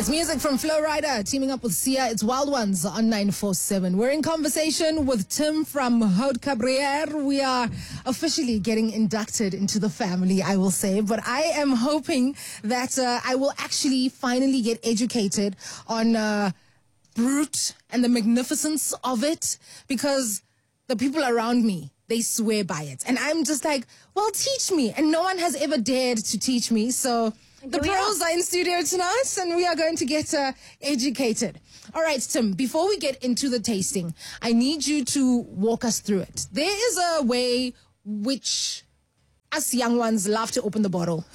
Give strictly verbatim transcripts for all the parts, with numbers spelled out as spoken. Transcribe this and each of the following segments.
That's music from Flow Rider teaming up with Sia. It's Wild Ones on nine four seven. We're in conversation with Tim from Haute Cabrera. We are officially getting inducted into the family, I will say. But I am hoping that uh, I will actually finally get educated on uh, Brut and the magnificence of it, because the people around me, they swear by it. And I'm just like, well, teach me. And no one has ever dared to teach me. So the pros are in studio tonight, and we are going to get uh, educated. All right, Tim, before we get into the tasting, I need you to walk us through it. There is a way which us young ones love to open the bottle.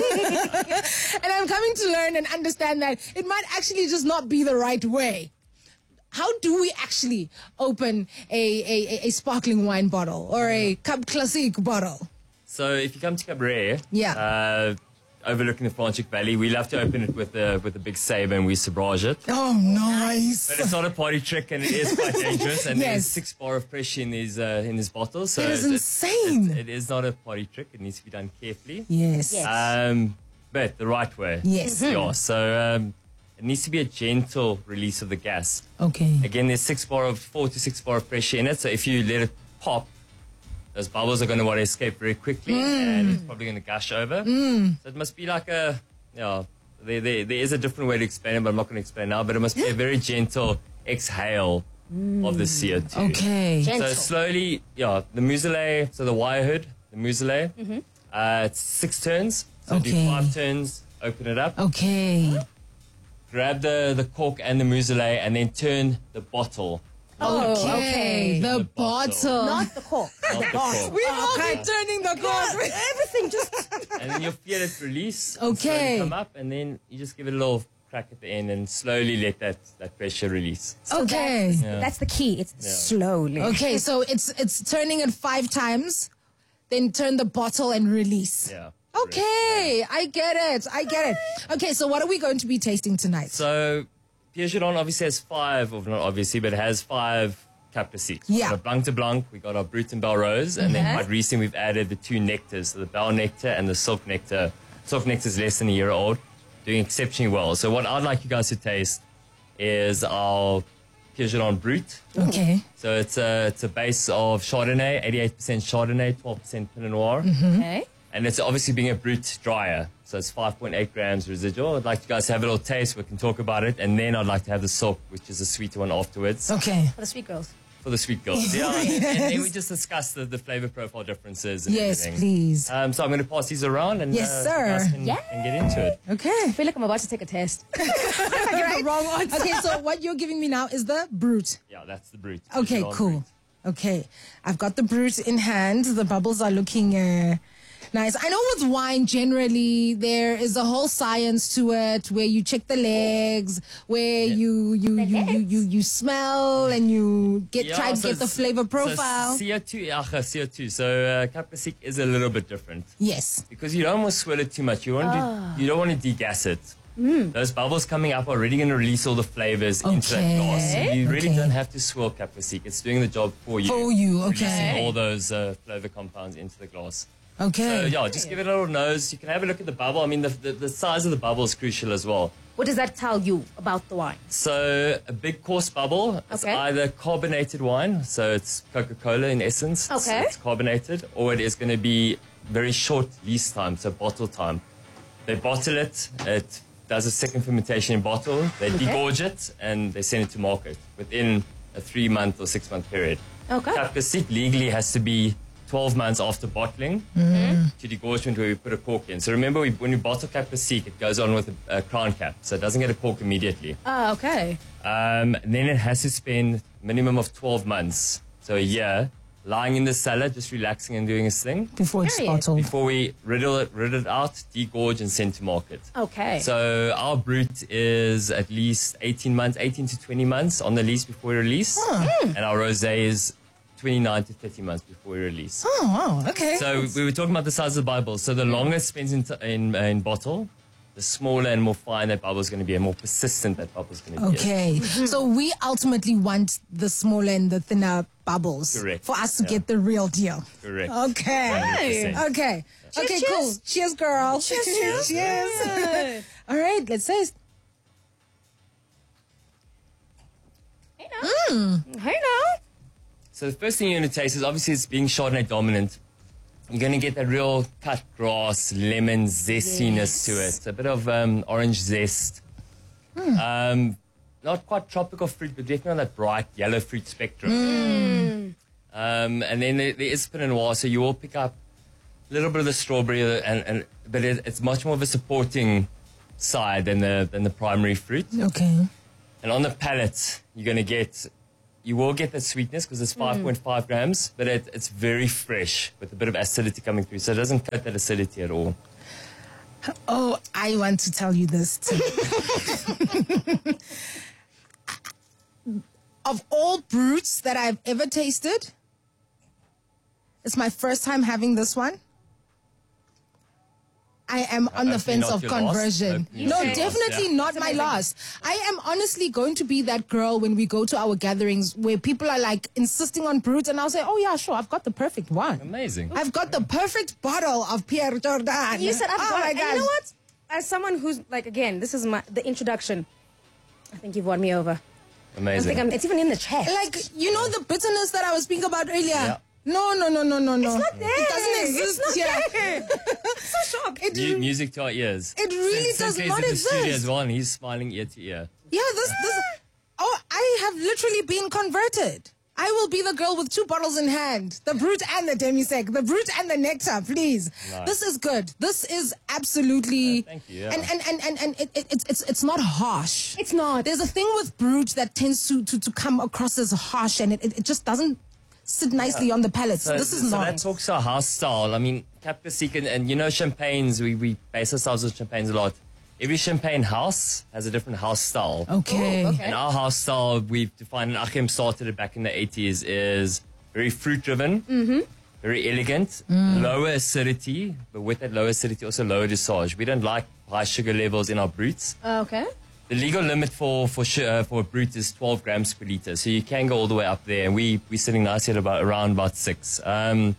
And I'm coming to learn and understand that it might actually just not be the right way. How do we actually open a, a, a sparkling wine bottle or a Cab Classique bottle? So if you come to Cabrera, yeah. uh, overlooking the Franschhoek Valley, we love to open it with a, with a big saber and we sabrage it. Oh, nice. But it's not a party trick, and it is quite dangerous. And Yes. there's six bar of pressure in these, uh, in this bottle. So That is it- insane. It, it is not a party trick. It needs to be done carefully. Yes. Yes. Um, but the right way. Yes. Yeah. So um, it needs to be a gentle release of the gas. Okay. Again, there's six bar of four to six bar of pressure in it. So if you let it pop, those bubbles are going to want to escape very quickly, and it's probably going to gush over. So it must be like a, you know, there, there, there is a different way to explain it, but I'm not going to explain now. But it must be a very gentle exhale of the C O two. Okay. Gentle. So slowly, yeah, the muselet, so the wire hood, the muselet, uh, it's six turns. So do Okay. five turns, open it up, Okay. grab the, the cork and the muselet, and then turn the bottle. Oh, Okay. The, The bottle. bottle. Not the cork. Not the cork. We will Okay. be turning the cork. Everything just... And then you'll feel it release. and Okay. slowly come up, and then you just give it a little crack at the end and slowly let that, that pressure release. Okay. Yeah. That's the key. It's Yeah. slowly. Okay, so it's it's turning it five times, then turn the bottle and release. Yeah. Okay, I get it. I get it. Okay, so what are we going to be tasting tonight? So, Pierre Giron obviously has five, or not obviously, but it has five Cap Classiques. Yeah. We got our Blanc de Blanc, we got our Brut and Belle Rose, and then Okay. quite recently we've added the two nectars, so the Belle Nectar and the Silk Nectar. Silk Nectar is less than a year old, doing exceptionally well. So what I'd like you guys to taste is our Pierre Giron Brut. Okay. So it's a, it's a base of Chardonnay, eighty-eight percent Chardonnay, twelve percent Pinot Noir. Okay. And it's obviously being a Brut dryer. So it's five point eight grams residual. I'd like you guys to have a little taste. We can talk about it. And then I'd like to have the Silk, which is a sweeter one afterwards. Okay. For the sweet girls. For the sweet girls. Yeah. And then we just discuss the, the flavor profile differences and Yes, everything. please. Um, so I'm going to pass these around and Yes, uh, sir. you guys can, Yeah. can get into it. Okay. I feel like I'm about to take a test. The wrong answer. Okay, so what you're giving me now is the Brut. Yeah, that's the Brut. Okay, Giron cool. Brut. Okay, I've got the Brut in hand. The bubbles are looking uh, nice. I know with wine, generally, there is a whole science to it where you check the legs, where Yeah. you you, The you, you, legs? you you smell and you get Yeah, try to so get the it's- flavor so profile. C O two, yeah, C O two. So uh, Cap Classique is a little bit different. Yes. Because you don't want to swirl it too much. You want to, you don't want to degas it. Those bubbles coming up are already going to release all the flavors into that Okay. glass. You really Okay. don't have to swirl Cap Classique. It's doing the job for you. For you, Releasing okay. all those uh, flavor compounds into the glass. Okay. So yeah, just give it a little nose. You can have a look at the bubble. I mean, the, the, the size of the bubble is crucial as well. What does that tell you about the wine? So a big coarse bubble, it's Okay. either carbonated wine, so it's Coca-Cola in essence. It's- Okay. It's carbonated, or it is going to be very short lease time, so bottle time. They bottle it, it does a second fermentation in bottle, they Okay. degorge it, and they send it to market within a three-month or six-month period. Okay. Cap Classique legally has to be twelve months after bottling Mm-hmm. to degorgement where we put a cork in. So remember, we, when we bottle Cap Classique, it goes on with a, a crown cap, so it doesn't get a cork immediately. Ah, okay. Um, and then it has to spend minimum of twelve months, so a year, lying in the cellar, just relaxing and doing its thing, Before it's Period. bottled. before we riddle it, rid it out, degorge, and send to market. Okay. So our Brut is at least eighteen months, eighteen to twenty months on the lease before we release, and our Rosé is twenty-nine to thirty months before we release. Oh, wow. Okay. So we were talking about the size of the Bible. So the longer it spends in, t- in, in bottle, the smaller and more fine that bubble is going to be, and more persistent that bubble is going to be. Okay, so we ultimately want the smaller and the thinner bubbles Correct. for us to Yeah. get the real deal. Correct. Okay. one hundred percent. Okay. Cheers, okay, cheers. cool. Cheers, girl. Cheers, cheers. Cheers. All right, let's taste. Hey now. So the first thing you're going to taste is obviously it's being Chardonnay dominant. You're going to get that real cut grass, lemon zestiness Yes. to it. A bit of um, orange zest. Um, not quite tropical fruit, but definitely on that bright yellow fruit spectrum. Um, and then there, there is Pinot Noir, so you will pick up a little bit of the strawberry, and, and but it, it's much more of a supporting side than the than the primary fruit. Okay. And on the palate, you're going to get, you will get that sweetness because it's five point five grams, but it, it's very fresh with a bit of acidity coming through. So it doesn't cut that acidity at all. Oh, I want to tell you this too. Of all brutes that I've ever tasted, it's my first time having this one. I am on the Hopefully fence not of your last. conversion. Hopefully No, not your last, definitely yeah. not my last. I am honestly going to be that girl when we go to our gatherings where people are like insisting on brute, and I'll say, oh yeah, sure, I've got the perfect one. Amazing. I've got the perfect bottle of Pierre Jordan. You said I've oh got my it. And gosh. you know what? As someone who's like, again, this is my the introduction. I think you've won me over. I Amazing. think I'm, it's even in the chat. Like, you know the bitterness that I was speaking about earlier? Yeah. No, no, no, no, no, no. It's not there. It doesn't exist It's not here. there. so shocked. It, Mu- music to our ears. it really Sid- does Sid not plays in the studio exist. as well, and he's smiling ear to ear. Yeah, this, this. Oh, I have literally been converted. I will be the girl with two bottles in hand. The brute and the demi-sec. The brute and the nectar, please. Nice. This is good. This is absolutely... Uh, thank you, yeah. And, and, and, and, and it, it, it's, it's, it's not harsh. It's not. There's a thing with brute that tends to, to, to come across as harsh, and it, it, it just doesn't sit nicely on the palate. So, this is so not. that talks to our house style. I mean, Cap Classique and, and you know champagnes, we, we base ourselves on champagnes a lot. Every champagne house has a different house style. Okay. Oh, okay. And our house style, we've defined, and Achim started it back in the eighties, is very fruit-driven, mm-hmm. very elegant, lower acidity, but with that lower acidity, also lower dosage. We don't like high sugar levels in our brutes. Okay. The legal limit for for su- uh, for a brute is twelve grams per liter, so you can go all the way up there. And we we're sitting nicely at about around about six. Um,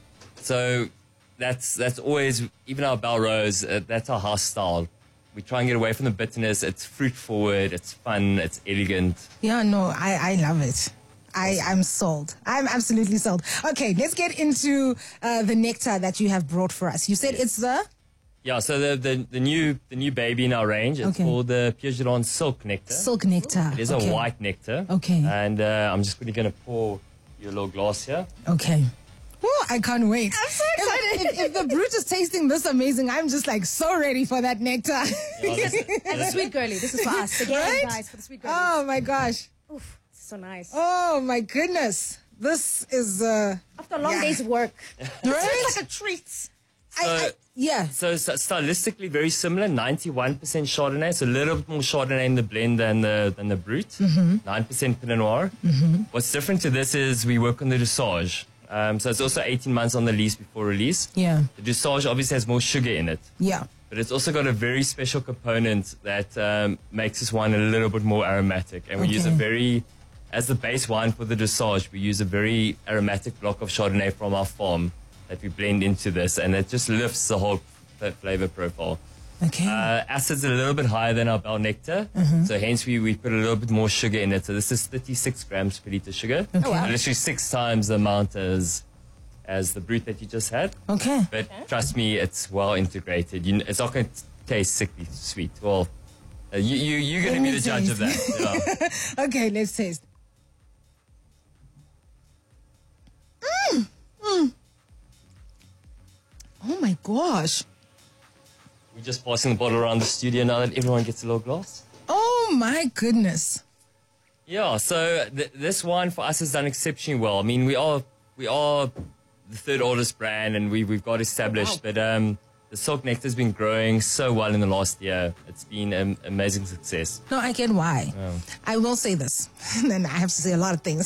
so that's that's always, even our Balrose, uh, that's our house style. We try and get away from the bitterness. It's fruit forward. It's fun. It's elegant. Yeah, no, I, I love it. I, I'm sold. I'm absolutely sold. Okay, let's get into uh, the nectar that you have brought for us. You said it's the... Yeah. So the the, the new the new baby in our range. It's Okay. called the Pierre Geron Silk Nectar. Silk nectar. It is okay. a white nectar. Okay. And uh, I'm just quickly going to pour you a little glass here. Okay. Oh, I can't wait. I'm so If, excited. if, if the brute is tasting this amazing, I'm just like so ready for that nectar. Yeah, this- As a sweet girly, this is for us. Again, Right? guys, for the sweet girly. Oh my gosh. Oof, this is so nice. Oh my goodness. This is uh After a long yeah. day's work. right? It's like a treat. I, I, yeah. So, so stylistically very similar, ninety-one percent Chardonnay, so a little bit more Chardonnay in the blend than the than the Brut, Mm-hmm. nine percent Pinot Noir. What's different to this is we work on the dosage. Um, so it's also eighteen months on the lease before release. Yeah. The dosage obviously has more sugar in it, Yeah. but it's also got a very special component that um, makes this wine a little bit more aromatic. And we use a Okay. very, as the base wine for the dosage, we use a very aromatic block of Chardonnay from our farm that we blend into this, and it just lifts the whole f- flavor profile. Okay. Uh, acid's a little bit higher than our Bell Nectar, so hence we, we put a little bit more sugar in it. So this is thirty-six grams per liter sugar. Okay. Oh, wow. Literally six times the amount as as the Brut that you just had. okay. But trust me, it's well integrated. You, kn- it's not going to taste sickly sweet. Well, uh, you, you, you're going Let to be me the judge of that. Yeah. Okay, let's taste. Mm, mm. Oh my gosh. We're just passing the bottle around the studio now that everyone gets a little glass. Oh my goodness. Yeah, so th- this wine for us has done exceptionally well. I mean, we are we are the third oldest brand, and we we've got established. But um, the Silk Nectar has been growing so well in the last year. It's been an amazing success. No, I get why. I will say this, and I have to say a lot of things.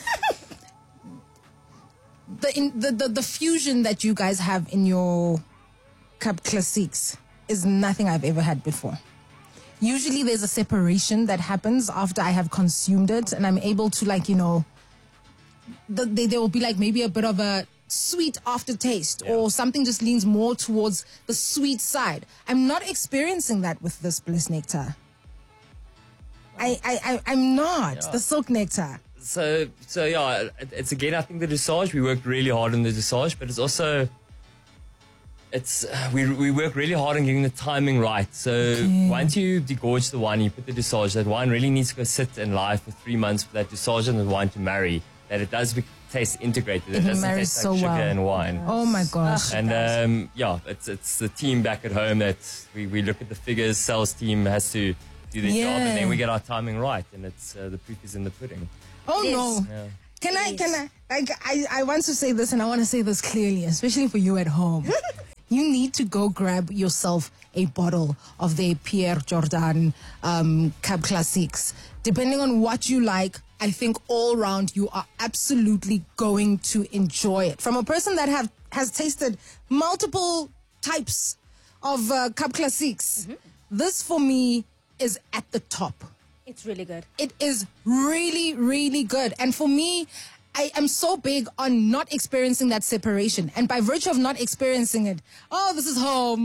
the, in, the the the fusion that you guys have in your Cap Classiques is nothing I've ever had before. Usually there's a separation that happens after I have consumed it, and I'm able to, like, you know, the, they, there will be like maybe a bit of a sweet aftertaste, Yeah. or something just leans more towards the sweet side. I'm not experiencing that with this Bliss Nectar. I, I, I, I'm not. Yeah. The Silk Nectar. So, so yeah, it, it's again, I think the dressage, we worked really hard on the dressage, but it's also, it's, uh, we, we work really hard on getting the timing right. So Okay. once you degorge the wine, you put the dressage, that wine really needs to go sit in live for three months for that dressage and the wine to marry, that it does be, taste integrated. It, It doesn't marries taste so like sugar well. and wine. Oh my gosh. And um, yeah, it's it's the team back at home that we, we look at the figures, sales team has to do their job, Yeah. and then we get our timing right, and it's uh, the proof is in the pudding. Oh Yes. no. Yeah. Can I, can I, like, I, I want to say this and I want to say this clearly, especially for you at home. You need to go grab yourself a bottle of the Pierre Jordan um, Cab Classiques. Depending on what you like, I think all round you are absolutely going to enjoy it. From a person that have has tasted multiple types of uh, Cab Classiques, Mm-hmm. this for me is at the top. It's really good. It is really, really good. And for me, I am so big on not experiencing that separation. And by virtue of not experiencing it, oh, this is home.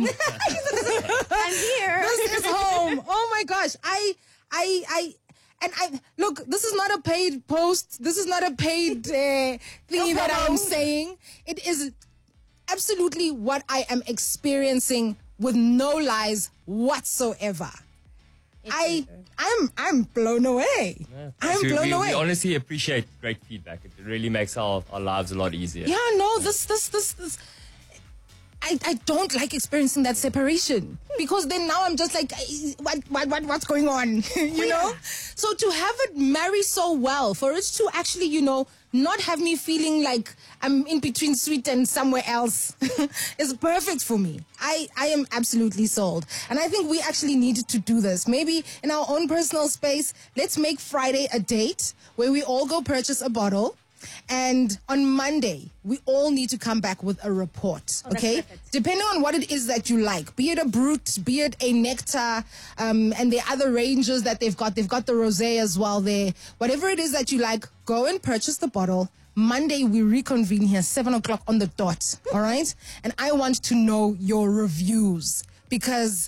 I'm here. This is home. Oh my gosh. I, I, I, and I, look, this is not a paid post. This is not a paid uh, thingy that I'm saying. It is absolutely what I am experiencing with no lies whatsoever. I, I'm, I'm blown away. I'm So we- blown we, away. We honestly appreciate great feedback. It really makes our, our lives a lot easier. Yeah, no, this, this, this, this. I, I don't like experiencing that separation because then now I'm just like, eh, what, what, what, what's going on? you know? So to have it marry so well, for it to actually, you know, not have me feeling like I'm in between sweet and somewhere else is perfect for me. I, I am absolutely sold. And I think we actually need to do this. Maybe in our own personal space, let's make Friday a date where we all go purchase a bottle. And on Monday, we all need to come back with a report, Oh, that's okay? perfect. Depending on what it is that you like, be it a brut, be it a nectar, um, and the other ranges that they've got. They've got the rosé as well there. Whatever it is that you like, go and purchase the bottle. Monday, we reconvene here, seven o'clock on the dot, all right? And I want to know your reviews because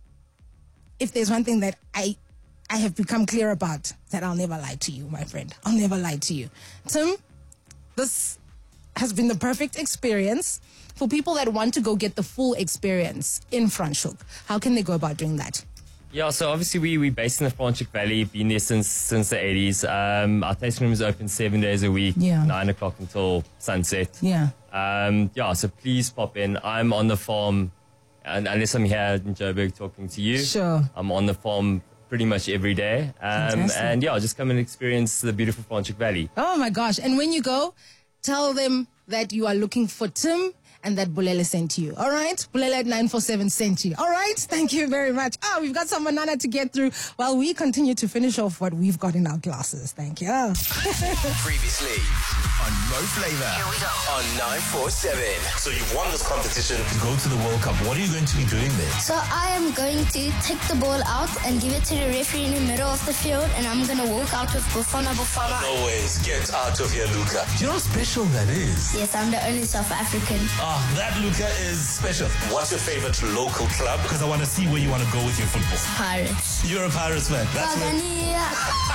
if there's one thing that I I have become clear about, that I'll never lie to you, my friend. I'll never lie to you. Tim, this has been the perfect experience for people that want to go get the full experience in Franschhoek. How can they go about doing that? Yeah, so obviously we we based in the Franschhoek Valley, been there since since the eighties. Um, our tasting room is open seven days a week, Yeah. nine o'clock until sunset. Yeah. Um, yeah, so please pop in. I'm on the farm, and unless I'm here in Joburg talking to you, Sure. I'm on the farm pretty much every day. Um, Fantastic. and yeah, just come and experience the beautiful Franschhoek Valley. Oh my gosh. And when you go, tell them that you are looking for Tim and that Bulele sent you. All right? Bulele at nine four seven sent you. All right? Thank you very much. Oh, we've got some banana to get through while we continue to finish off what we've got in our glasses. Thank you. Previously on Mo Flavor on nine four seven. So you've won this competition to go to the World Cup. What are you going to be doing there? So I am going to take the ball out and give it to the referee in the middle of the field, and I'm going to walk out with Bafana Bafana. Always get out of here, Luca. Do you know how special that is? Yes, I'm the only South African. Ah, that Luca is special. What's your favorite local club? Because I want to see where you want to go with your football. Pirates. You're a Pirates fan. That's where... Tanzania.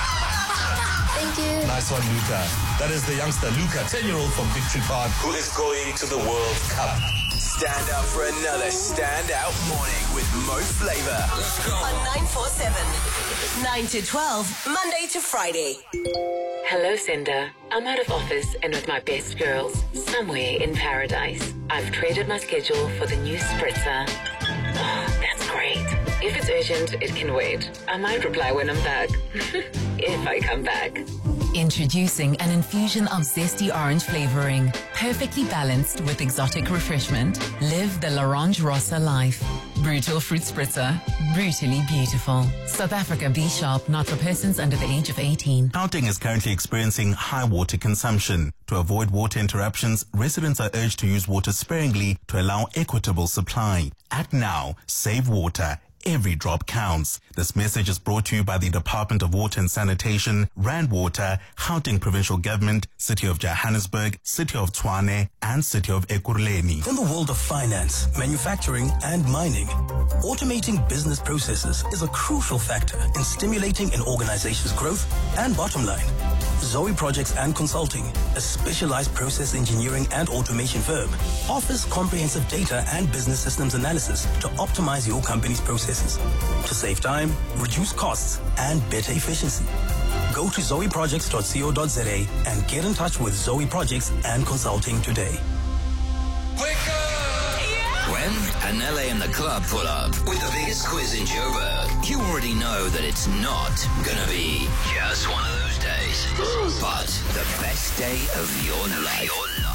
Thank you. Nice one, Luca. That is the youngster, Luca, ten-year-old from Victory Park, who is going to the World Cup. Stand up for another standout morning with Mo Flavor. On nine four seven. nine to twelve, Monday to Friday. Hello, Cinder. I'm out of office and with my best girls, somewhere in paradise. I've traded my schedule for the new spritzer. Oh, that's great. If it's urgent, it can wait. I might reply when I'm back. If I come back. Introducing an infusion of zesty orange flavoring, perfectly balanced with exotic refreshment. Live the L'Orange Rossa life. Brutal fruit spritzer, brutally beautiful. South Africa B Sharp, not for persons under the age of eighteen. Gauteng is currently experiencing high water consumption. To avoid water interruptions, residents are urged to use water sparingly to allow equitable supply. Act now, save water. Every drop counts. This message is brought to you by the Department of Water and Sanitation, Rand Water, Gauteng Provincial Government, City of Johannesburg, City of Tshwane, and City of Ekurhuleni. In the world of finance, manufacturing, and mining, automating business processes is a crucial factor in stimulating an organization's growth and bottom line. Zoe Projects and Consulting, a specialized process engineering and automation firm, offers comprehensive data and business systems analysis to optimize your company's processes, to save time, reduce costs, and better efficiency. Go to zoe projects dot co dot za and get in touch with Zoe Projects and Consulting today. When Anele and the club pull up with the biggest quiz in Joburg, you already know that it's not gonna be just one of those days, but the best day of your life.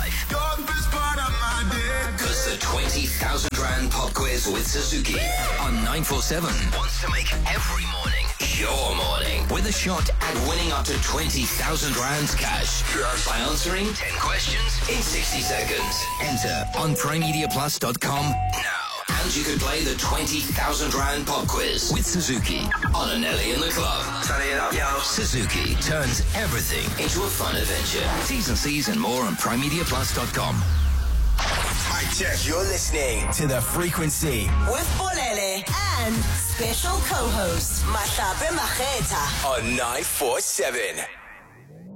Because the twenty thousand Rand pop quiz with Suzuki on nine four seven wants to make every morning your morning with a shot at winning up to twenty thousand Rands cash by answering ten questions in sixty seconds. Enter on prime media plus dot com now. And you could play the twenty thousand Rand pop quiz with Suzuki on Anele in the club. Turn it up, yo. Suzuki turns everything into a fun adventure. T's and C's and more on prime media plus dot com. Hi, Jeff. You're listening to The Frequency With Bolele and special co-host Mahlape Mageta on nine four seven.